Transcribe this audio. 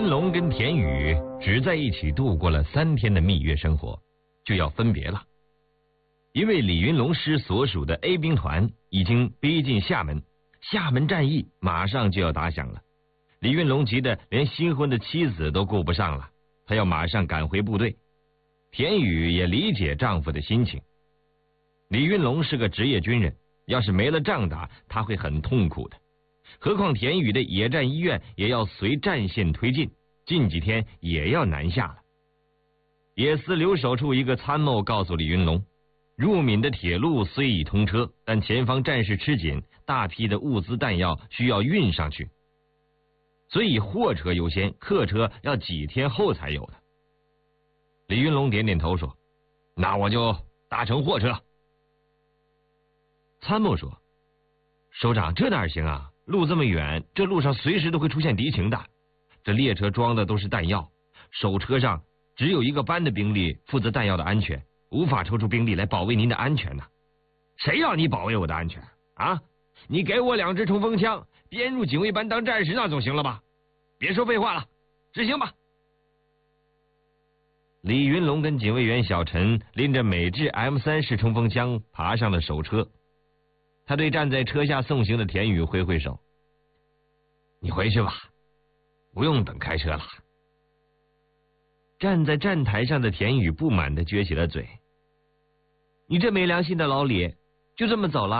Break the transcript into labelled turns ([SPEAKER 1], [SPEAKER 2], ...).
[SPEAKER 1] 云龙跟田宇只在一起度过了3天的蜜月生活，就要分别了。因为李云龙师所属的 A 兵团已经逼近厦门，厦门战役马上就要打响了。李云龙急得连新婚的妻子都顾不上了，他要马上赶回部队。田宇也理解丈夫的心情。李云龙是个职业军人，要是没了仗打，他会很痛苦的。何况田宇的野战医院也要随战线推进，近几天也要南下了。野司留守处一个参谋告诉李云龙，入闽的铁路虽已通车，但前方战事吃紧，大批的物资弹药需要运上去，所以货车优先，客车要几天后才有的。李云龙点点头说：“那我就搭乘货车。”参谋说：“首长，这哪行啊？路这么远，这路上随时都会出现敌情的。这列车装的都是弹药，守车上只有一个班的兵力负责弹药的安全，无法抽出兵力来保卫您的安全呐。谁让你保卫我的安全啊？你给我2支冲锋枪，编入警卫班当战士，那总行了吧？别说废话了，执行吧。”李云龙跟警卫员小陈拎着美制 M3式冲锋枪爬上了守车。他对站在车下送行的田宇挥挥手：“你回去吧，不用等开车了。”站在站台上的田宇不满地撅起了嘴：“你这没良心的老李，就这么走了？”